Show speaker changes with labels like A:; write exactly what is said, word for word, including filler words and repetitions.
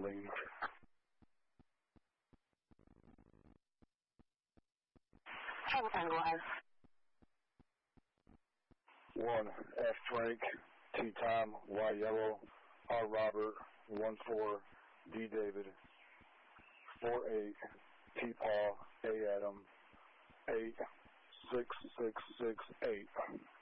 A: Lean.
B: Telephone line.
A: One F Frank, T Tom, Y Yellow, R Robert, one four, D David, four eight, T Paul, A Adam, eight six six six eight.